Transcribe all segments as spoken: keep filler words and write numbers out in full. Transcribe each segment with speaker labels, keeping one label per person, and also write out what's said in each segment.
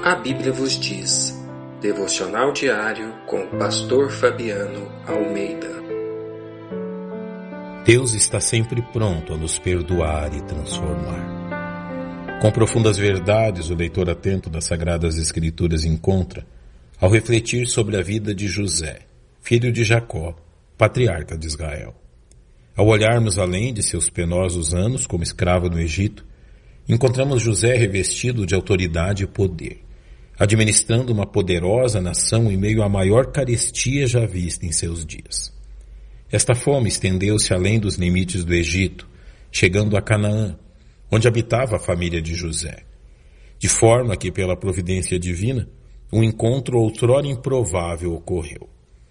Speaker 1: A Bíblia vos diz. Devocional diário com o pastor Fabiano Almeida.
Speaker 2: Deus está sempre pronto a nos perdoar e transformar. Com profundas verdades, o leitor atento das Sagradas Escrituras encontra ao refletir sobre a vida de José, filho de Jacó, patriarca de Israel. Ao olharmos além de seus penosos anos como escravo no Egito, encontramos José revestido de autoridade e poder, administrando uma poderosa nação em meio à maior carestia já vista em seus dias. Esta fome estendeu-se além dos limites do Egito, chegando a Canaã, onde habitava a família de José, de forma que, pela providência divina, um encontro outrora improvável ocorreu.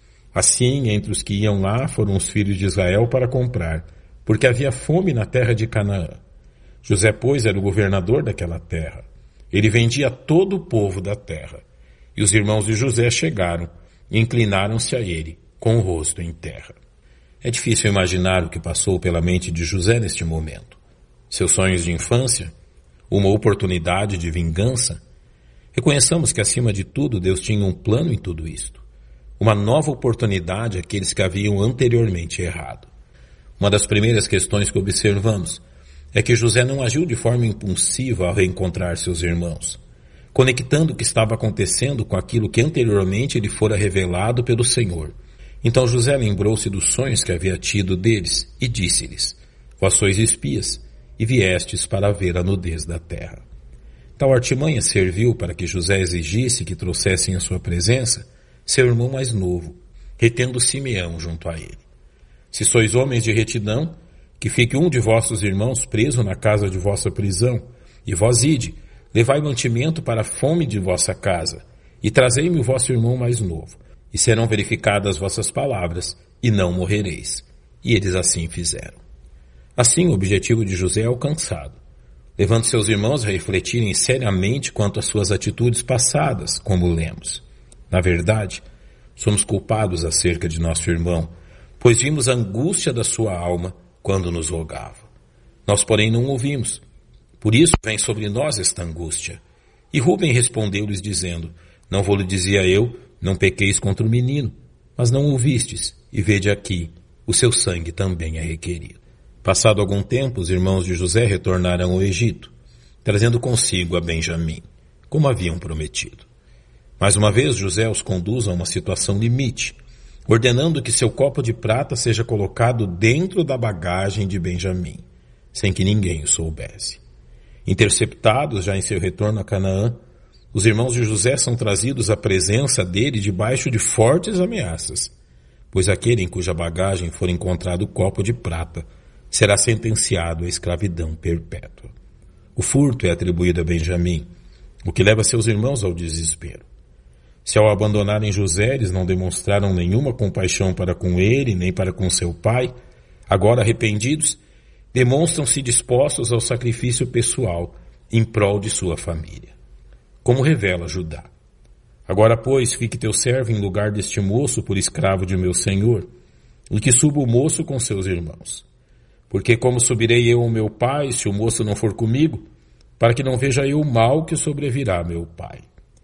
Speaker 2: Assim, entre os que iam lá foram os filhos de Israel para comprar, porque havia fome na terra de Canaã. José, pois, era o governador daquela terra. Ele vendia todo o povo da terra. E os irmãos de José chegaram e inclinaram-se a ele, com o rosto em terra. É difícil imaginar o que passou pela mente de José neste momento. Seus sonhos de infância? Uma oportunidade de vingança? Reconheçamos que, acima de tudo, Deus tinha um plano em tudo isto. Uma nova oportunidade àqueles que haviam anteriormente errado. Uma das primeiras questões que observamos é que José não agiu de forma impulsiva ao reencontrar seus irmãos, conectando o que estava acontecendo com aquilo que anteriormente lhe fora revelado pelo Senhor. Então José lembrou-se dos sonhos que havia tido deles e disse-lhes: Vós sois espias e viestes para ver a nudez da terra. Tal artimanha serviu para que José exigisse que trouxessem à sua presença seu irmão mais novo, retendo Simeão junto a ele. Se sois homens de retidão, que fique um de vossos irmãos preso na casa de vossa prisão, e vós ide, levai mantimento para a fome de vossa casa, e trazei-me o vosso irmão mais novo, e serão verificadas vossas palavras, e não morrereis. E eles assim fizeram. Assim o objetivo de José é alcançado, levando seus irmãos a refletirem seriamente quanto às suas atitudes passadas, como lemos. Na verdade, somos culpados acerca de nosso irmão, pois vimos a angústia da sua alma quando nos rogava. Nós, porém, não ouvimos. Por isso vem sobre nós esta angústia. E Rúben respondeu-lhes dizendo: Não vou lhe dizia eu, não pequeis contra o menino, mas não ouvistes, e vede aqui, o seu sangue também é requerido. Passado algum tempo, os irmãos de José retornaram ao Egito, trazendo consigo a Benjamim, como haviam prometido. Mais uma vez, José os conduz a uma situação limite, ordenando que seu copo de prata seja colocado dentro da bagagem de Benjamim, sem que ninguém o soubesse. Interceptados já em seu retorno a Canaã, os irmãos de José são trazidos à presença dele debaixo de fortes ameaças, pois aquele em cuja bagagem for encontrado o copo de prata será sentenciado à escravidão perpétua. O furto é atribuído a Benjamim, o que leva seus irmãos ao desespero. Se ao abandonarem José, eles não demonstraram nenhuma compaixão para com ele, nem para com seu pai, agora arrependidos, demonstram-se dispostos ao sacrifício pessoal em prol de sua família. Como revela Judá: Agora, pois, fique teu servo em lugar deste moço por escravo de meu senhor, e que suba o moço com seus irmãos. Porque como subirei eu ao meu pai, se o moço não for comigo, para que não veja eu o mal que sobrevirá a meu pai?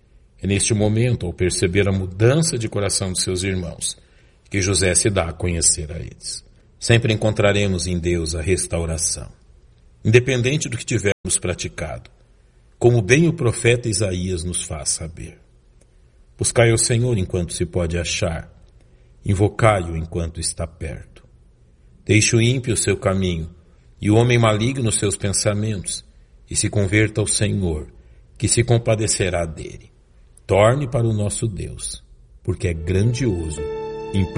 Speaker 2: É neste momento, ao perceber a mudança de coração de seus irmãos, que José se dá a conhecer a eles. Sempre encontraremos em Deus a restauração, independente do que tivermos praticado, como bem o profeta Isaías nos faz saber. Buscai ao Senhor enquanto se pode achar, invocai-o enquanto está perto. Deixe o ímpio o seu caminho, e o homem maligno seus pensamentos, e se converta ao Senhor, que se compadecerá dele. Torne para o nosso Deus, porque é grandioso, implacável.